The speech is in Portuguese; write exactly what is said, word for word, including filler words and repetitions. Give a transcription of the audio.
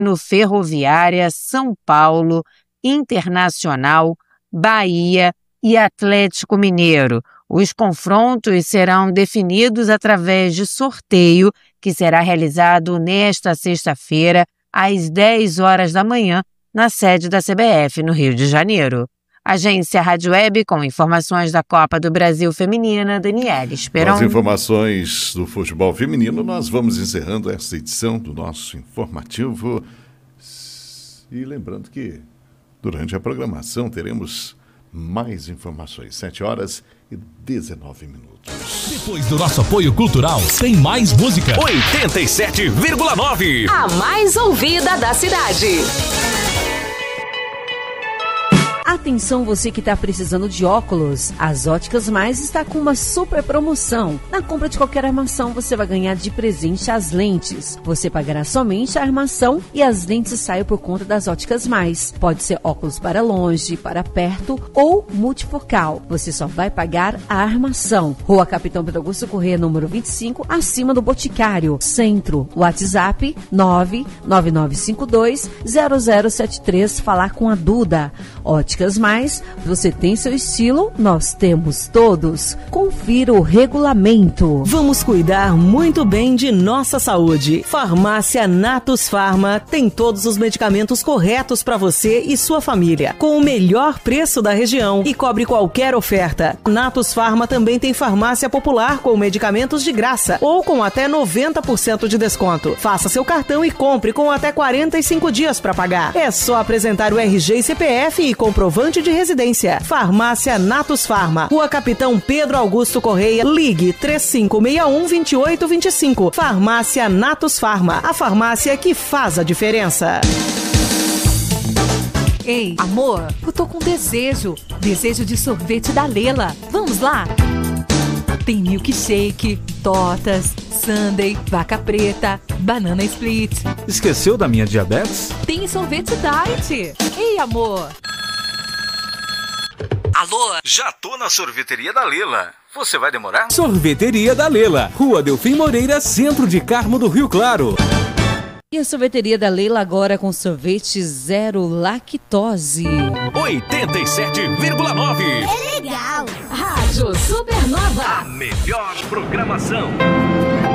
no Ferroviária, São Paulo, Internacional, Bahia e Atlético Mineiro. Os confrontos serão definidos através de sorteio, que será realizado nesta sexta-feira, às dez horas da manhã, na sede da C B F, no Rio de Janeiro. Agência Rádio Web, com informações da Copa do Brasil Feminina, Daniela Esperon. Com as informações do futebol feminino, nós vamos encerrando esta edição do nosso informativo. E lembrando que durante a programação teremos mais informações. sete horas e dezenove minutos. Depois do nosso apoio cultural, tem mais música. oitenta e sete vírgula nove. A mais ouvida da cidade. Atenção, você que está precisando de óculos. As Óticas Mais está com uma super promoção. Na compra de qualquer armação, você vai ganhar de presente as lentes. Você pagará somente a armação e as lentes saem por conta das Óticas Mais. Pode ser óculos para longe, para perto ou multifocal. Você só vai pagar a armação. Rua Capitão Pedro Augusto Corrêa, número vinte e cinco, acima do Boticário. Centro, WhatsApp nove nove nove cinco dois zero zero sete três. Falar com a Duda. Óticas Mais, você tem seu estilo, nós temos todos. Confira o regulamento. Vamos cuidar muito bem de nossa saúde. Farmácia Natus Farma tem todos os medicamentos corretos para você e sua família, com o melhor preço da região e cobre qualquer oferta. Natus Farma também tem farmácia popular com medicamentos de graça ou com até noventa por cento de desconto. Faça seu cartão e compre com até quarenta e cinco dias para pagar. É só apresentar o R G e C P F e comprovante de residência. Farmácia Natus Farma, Rua Capitão Pedro Augusto Correia, ligue três cinco seis um, dois oito dois cinco. Farmácia Natus Farma, a farmácia que faz a diferença. Ei, amor, eu tô com desejo. Desejo de sorvete da Lela. Vamos lá? Tem milkshake, tortas, sundae, vaca preta, banana split. Esqueceu da minha diabetes? Tem sorvete diet. Ei, amor. Alô? Já tô na sorveteria da Lela. Você vai demorar? Sorveteria da Lela, Rua Delfim Moreira, Centro de Carmo do Rio Claro. E a sorveteria da Leila agora com sorvete zero lactose. oitenta e sete vírgula nove. É legal. Rádio Supernova. A melhor programação.